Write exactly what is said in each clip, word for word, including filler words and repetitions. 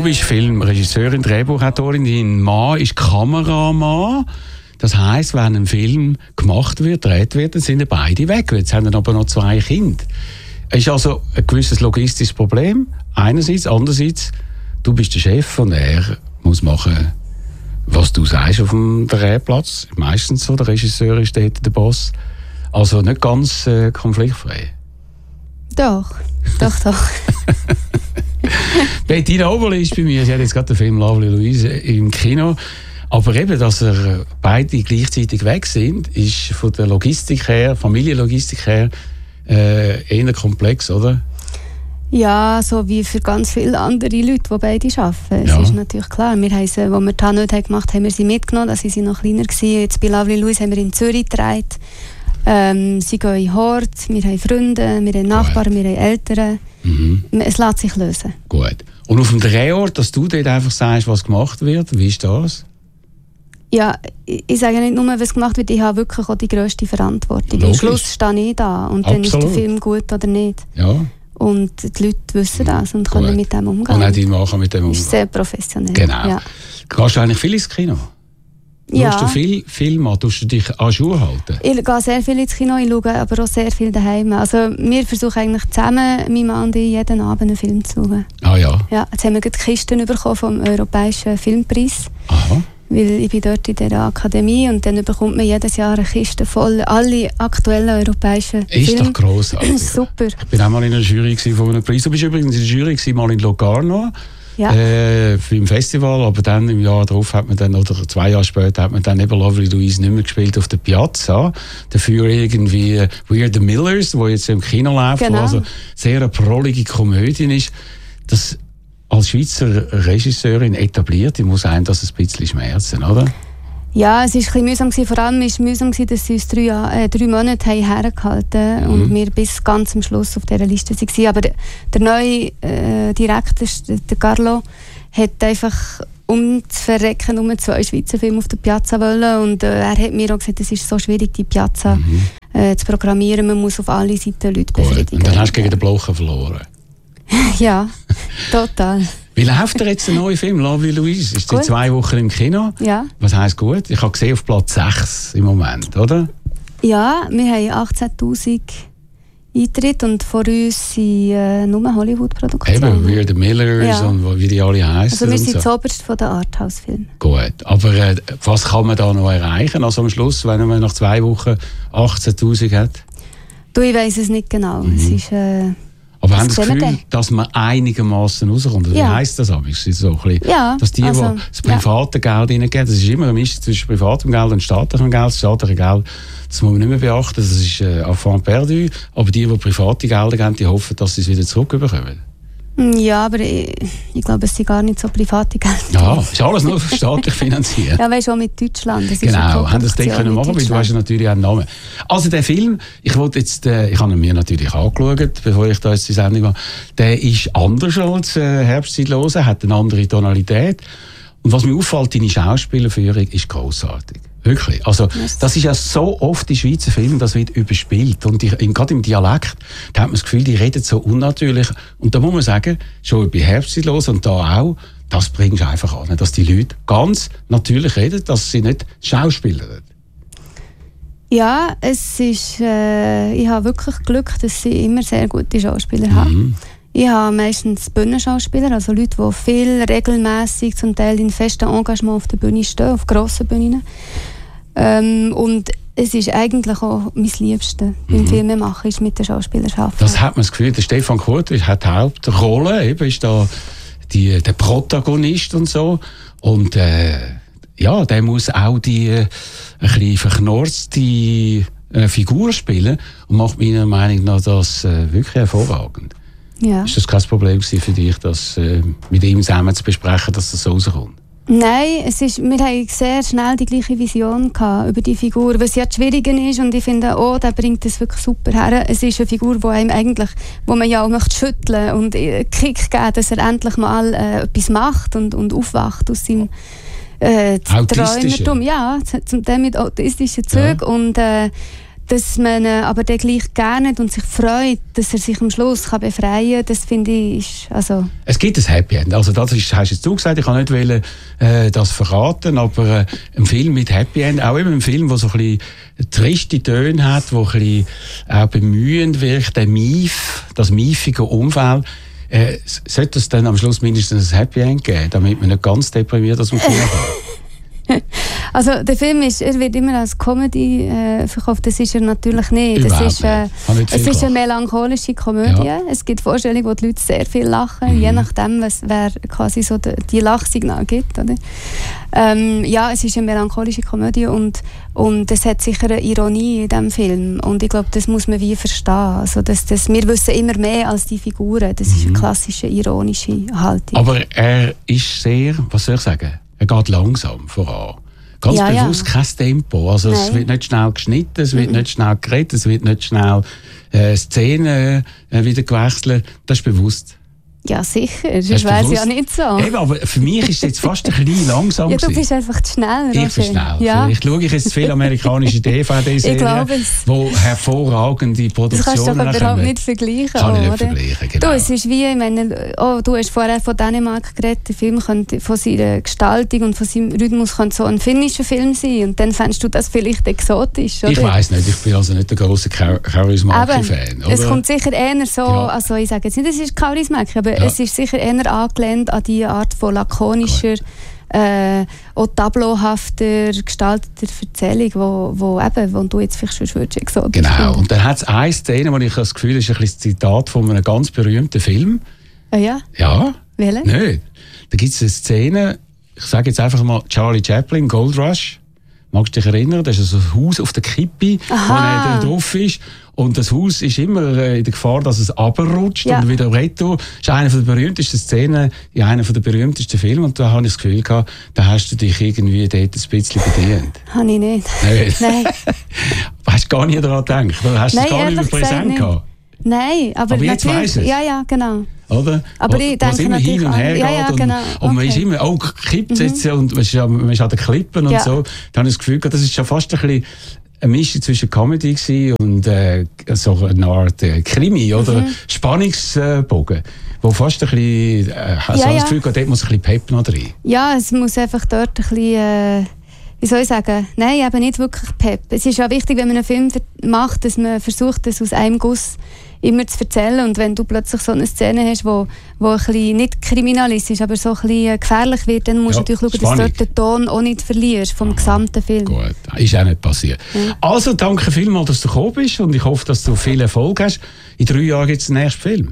bist Filmregisseurin, Drehbuchautorin, dein Mann ist Kameramann. Das heisst, wenn ein Film gemacht wird, gedreht wird, dann sind beide weg. Jetzt haben wir aber noch zwei Kinder. Es ist also ein gewisses logistisches Problem. Einerseits, andererseits, du bist der Chef und er muss machen, was du sagst auf dem Drehplatz. Meistens so, der Regisseur ist dort der Boss. Also nicht ganz äh, konfliktfrei. Doch, doch, doch. Bettina Oberli ist bei mir. Sie hat jetzt gerade den Film Lovely Louise im Kino. Aber eben, dass er beide gleichzeitig weg sind, ist von der Logistik her, Familienlogistik her, äh, eher komplex, oder? Ja, so wie für ganz viele andere Leute, die beide arbeiten. Ja. Es ist natürlich klar. Wir haben sie, als wir die nicht gemacht haben, haben wir sie mitgenommen, da waren sie noch kleiner gewesen. Jetzt bei Lovely Louise haben wir in Zürich gedreht. Ähm, sie gehen in Hort, wir haben Freunde, wir haben Nachbarn, wir haben Eltern. Mhm. Es lässt sich lösen. Gut. Und auf dem Drehort, dass du dort einfach sagst, was gemacht wird, wie ist das? Ja, ich, ich sage nicht nur, was gemacht wird, ich habe wirklich auch die grösste Verantwortung. Am Schluss stehe ich da und Absolut. Dann ist der Film gut oder nicht. Ja. Und die Leute wissen das und können gut. mit dem umgehen. Und auch die machen mit dem umgehen. Ist sehr professionell. Genau. Ja. Gehst du eigentlich viel ins Kino? Ja. Schaust du viel Film an? Tust du dich à jour halten? Ich gehe sehr viel ins Kino, ich schaue aber auch sehr viel daheim. Also wir versuchen eigentlich zusammen, mein Mann und ich, jeden Abend einen Film zu schauen. Ah ja? Ja, jetzt haben wir die Kisten bekommen vom Europäischen Filmpreis. Aha. Weil ich bin dort in der Akademie und dann bekommt man jedes Jahr eine Kiste voll alle aktuellen europäischen Filme. Ist doch grossartig. Super. Ich war auch mal in einer Jury von einem Preis. Du bist übrigens in der Jury gewesen, mal in Locarno. Ja. Äh, im Festival, aber dann im Jahr darauf hat man dann, oder zwei Jahre später, hat man dann eben Lovely Louise nicht mehr gespielt auf der Piazza. Dafür irgendwie We Are the Millers, wo jetzt im Kino läuft, genau. wo also sehr eine prollige Komödie ist. Das als Schweizer Regisseurin etabliert, ich muss einem das ein bisschen schmerzen, oder? Ja, es war ein bisschen mühsam gewesen. Vor allem war es mühsam gewesen, dass sie uns drei, äh, drei Monate hergehalten haben mhm. und wir bis ganz am Schluss auf dieser Liste waren. Aber der, der neue äh, Direktor, der Carlo, hat einfach um zu verrecken um zwei Schweizer Filme auf der Piazza wollen. Und äh, er hat mir auch gesagt, es ist so schwierig, die Piazza mhm. äh, zu programmieren. Man muss auf alle Seiten Leute befriedigen. Und dann hast du gegen den Blocher verloren. Ja, total. Wie läuft der jetzt der neue Film, Lovely Louise? Ist seit zwei Wochen im Kino? Ja. Was heisst gut? Ich habe gesehen auf Platz sechs im Moment, oder? Ja, wir haben achtzehntausend Eintritte und vor uns sind äh, nur Hollywood-Produktionen. Eben, We Are the Millers ja. und wie die alle heißen. Also wir sind so. das Oberste von den Arthouse-Filmen. Gut, aber äh, was kann man da noch erreichen? Also am Schluss, wenn man nach zwei Wochen achtzehntausend hat? Du, ich weiss es nicht genau. Mhm. Es ist, äh, aber haben Sie das Gefühl, dass man einigermaßen rauskommt? Ja. Wie heisst das eigentlich? So ein bisschen, ja, dass die, also, die das private ja. Geld reingeben, das ist immer eine Mischung zwischen privatem Geld und staatlichem Geld. Das staatliche Geld, das muss man nicht mehr beachten, das ist äh, enfant perdu. Aber die, die private Gelder geben, die hoffen, dass sie es wieder zurückbekommen. Ja, aber ich, ich glaube, es sind gar nicht so private Gelder. Ja, ist alles nur staatlich finanziert. Ja, weißt du, auch mit Deutschland. Das genau, ist haben das dort können machen, weil du hast ja natürlich auch einen Namen. Also der Film, ich wollte jetzt, äh, ich habe ihn mir natürlich angeschaut, bevor ich da jetzt die Sendung mache, der ist anders als äh, Herbstzeitlose, hat eine andere Tonalität. Und was mir auffällt, deine Schauspielerführung ist grossartig. Wirklich. Also, das ist ja so oft in Schweizer Filmen, das wird überspielt. Und die, gerade im Dialekt, da hat man das Gefühl, die reden so unnatürlich. Und da muss man sagen, schon bei Herbstzeitlos und da auch, das bringst du einfach an, dass die Leute ganz natürlich reden, dass sie nicht schauspielern. Ja, es ist, äh, ich habe wirklich Glück, dass sie immer sehr gute Schauspieler mhm. haben. Ich habe meistens Bühnenschauspieler, also Leute, die viel regelmässig, zum Teil in festem Engagement auf der Bühne stehen, auf grossen Bühnen. Ähm, und es ist eigentlich auch mein Liebstes mhm. beim Filmemachen, ist mit den Schauspielern arbeiten. Das hat man das Gefühl, der Stefan Kurt hat die Hauptrolle, eben ist da die, der Protagonist und so. Und äh, ja, der muss auch die äh, ein bisschen verknorzte äh, Figur spielen und macht meiner Meinung nach das äh, wirklich hervorragend. Ja. Ist das kein Problem für dich, das äh, mit ihm zusammen zu besprechen, dass das so rauskommt? Nein, es ist, wir hatten sehr schnell die gleiche Vision gehabt über die Figur, was ja das Schwierige ist, und ich finde, oh, der bringt das wirklich super her. Es ist eine Figur, die einem eigentlich, wo man ja auch möchte schütteln und einen Kick geben, dass er endlich mal äh, etwas macht und, und aufwacht aus seinem äh, Träumertum. Ja, zum Teil mit autistischen Zügen. Ja. Und äh, dass man äh, aber den gleich gerne und sich freut, dass er sich am Schluss kann befreien kann, das finde ich, ist, also... Es gibt ein Happy End. Also das ist, hast jetzt du gesagt, ich kann nicht wollen, äh, das verraten, aber äh, ein Film mit Happy End, auch eben ein Film, der so ein bisschen triste Töne hat, der ein bisschen auch bemühend wirkt, der Mief, das miefige Umfeld, äh, sollte es dann am Schluss mindestens ein Happy End geben, damit man nicht ganz deprimiert aus dem Film kommt? Also der Film ist, er wird immer als Comedy äh, verkauft, das ist er natürlich nicht. Das ist, äh, nicht. Es ist eine melancholische Komödie. Ja. Es gibt Vorstellungen, wo die Leute sehr viel lachen, mhm. je nachdem, was, wer quasi so die, die Lachsignale gibt. Oder? Ähm, ja, es ist eine melancholische Komödie und, und es hat sicher eine Ironie in diesem Film. Und ich glaube, das muss man wie verstehen. Also, dass, dass wir wissen immer mehr als die Figuren. Das mhm. ist eine klassische, ironische Haltung. Aber er ist sehr, was soll ich sagen, er geht langsam voran. Ganz ja, bewusst ja. kein Tempo. Also es wird nicht schnell geschnitten, es wird mhm. nicht schnell geredet, es wird nicht schnell äh, Szenen äh, wieder gewechselt. Das ist bewusst. Ja, sicher. Das, das weiss ja nicht so. Eben, aber für mich ist es jetzt fast ein bisschen langsam. Ja, du bist einfach zu schnell, Roger. Ich bin schnell. Ja. Ich schaue jetzt viele amerikanische D V D-Serien, die hervorragende Produktionen haben. Das kannst du doch überhaupt nicht vergleichen. Kann ich nicht oder? vergleichen, genau. Du, es ist wie, ich meine, oh, du hast vorher von Dänemark geredet, der Film könnte von seiner Gestaltung und von seinem Rhythmus könnte so ein finnischer Film sein und dann fändest du das vielleicht exotisch, oder? Ich weiss nicht, ich bin also nicht der grosse Charismaki-Fan. Es kommt sicher eher so, ja. also ich sage jetzt nicht, es ist Charismaki, aber ja. es ist sicher eher angelehnt an die Art von lakonischer, äh, auch tableauhafter gestalteter Erzählung, wo, wo, eben, wo du jetzt vielleicht schon würdest exotisch Genau, finden. und dann hat es eine Szene, wo ich das Gefühl habe, ist ein bisschen das Zitat von einem ganz berühmten Film. Ah ja? Ja. Welchen? Nicht. Da gibt es eine Szene, ich sage jetzt einfach mal Charlie Chaplin, Gold Rush. Magst du dich erinnern? Das ist so ein Haus auf der Kippe, Aha. wo er drauf ist. Und das Haus ist immer in der Gefahr, dass es runterrutscht ja. und wieder retour. Das ist eine der berühmtesten Szenen in einem der berühmtesten Filme. Und da habe ich das Gefühl gehabt, da hast du dich irgendwie dort ein bisschen bedient. Habe ich nicht. Nein. Nein. Hast du gar nicht daran gedacht? Oder hast du es gar nicht mehr präsent gehabt? Nein, aber, aber jetzt weiss es. Ja, ja, genau. Oder? Aber wo, ich denke immer hin und her geht ja, ja, genau. und, und man okay. ist immer, oh, kippt es jetzt und man ist, man ist an den Klippen und ja. so. Da habe ich das Gefühl, das ist schon fast ein bisschen eine Mischung zwischen Comedy und äh, so eine Art äh, Krimi oder mhm. Spannungsbogen, wo fast ein bisschen, äh, also ja, ja. das Gefühl, dort muss ein bisschen Pep noch drin. Ja, es muss einfach dort ein bisschen, äh, wie soll ich sagen, nein, eben nicht wirklich Pep. Es ist ja wichtig, wenn man einen Film macht, dass man versucht, das aus einem Guss immer zu erzählen. Und wenn du plötzlich so eine Szene hast, wo, wo ein bisschen nicht kriminalistisch, aber so ein bisschen gefährlich wird, dann musst ja, du natürlich schauen, dass du dort den Ton auch nicht verlierst vom Aha, gesamten Film. Gut, ist auch nicht passiert. Ja. Also danke vielmals, dass du gekommen bist und ich hoffe, dass du viel Erfolg hast. In drei Jahren gibt es den nächsten Film.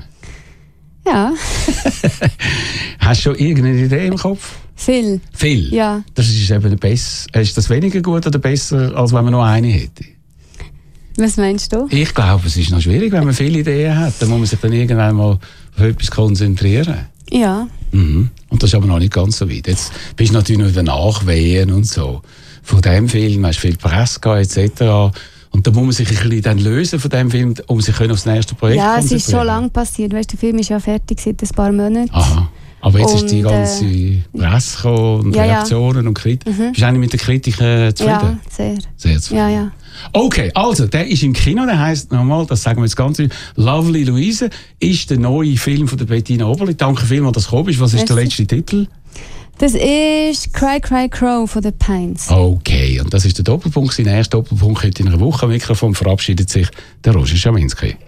Ja. Hast du schon irgendeine Idee im Kopf? Viel. Viel? Ja. Das ist eben besser. Ist das weniger gut oder besser, als wenn man noch eine hätte? Was meinst du? Ich glaube, es ist noch schwierig, wenn man viele Ideen hat. Dann muss man sich dann irgendwann mal auf etwas konzentrieren. Ja. Mhm. Und das ist aber noch nicht ganz so weit. Jetzt bist du natürlich noch in den Nachwehen und so. Von diesem Film hast du viel Presse gehabt, et cetera. Und da muss man sich ein bisschen dann lösen von diesem Film, um sich aufs nächste Projekt ja, konzentrieren. Ja, es ist schon lange passiert. Weißt, der Film ist ja fertig seit ein paar Monaten. Aha. Aber jetzt und, ist die ganze äh, Presse gekommen und ja, Reaktionen ja. und Kritik. Mhm. Bist du eigentlich mit der Kritik äh, zufrieden? Ja, sehr. Sehr zufrieden. Ja, ja. Okay, also, der ist im Kino, der heisst nochmal, das sagen wir jetzt ganz viel, Lovely Louise, ist der neue Film von der Bettina Oberli. Danke vielmals, dass du gekommen bist. Was ist Merci. Der letzte Titel? Das ist Cry Cry Crow von den Pines. Okay, und das ist der Doppelpunkt. Sein erster Doppelpunkt heute in einer Woche. Am Mikrofon verabschiedet sich der Roger Schaminski.